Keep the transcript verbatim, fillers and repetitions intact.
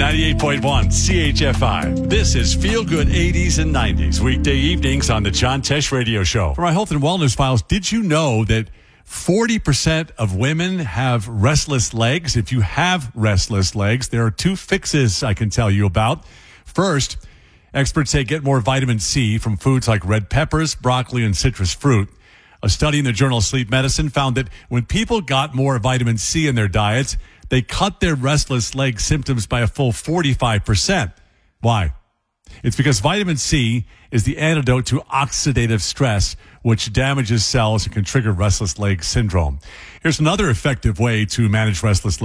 ninety-eight point one C H F I. This is Feel Good eighties and nineties, weekday evenings on the John Tesh Radio Show. For my health and wellness files, did you know that forty percent of women have restless legs? If you have restless legs, there are two fixes I can tell you about. First, experts say get more vitamin C from foods like red peppers, broccoli, and citrus fruit. A study in the journal Sleep Medicine found that when people got more vitamin C in their diets, they cut their restless leg symptoms by a full forty-five percent. Why? It's because vitamin C is the antidote to oxidative stress, which damages cells and can trigger restless leg syndrome. Here's another effective way to manage restless legs.